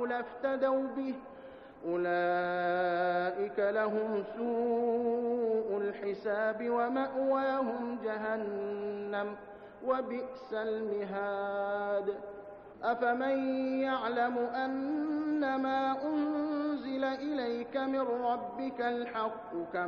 لافتدوا به أولئك لهم سوء الحساب ومأواهم جهنم وبئس المهاد أفمن يعلم أنما أنزل إليك من ربك الحق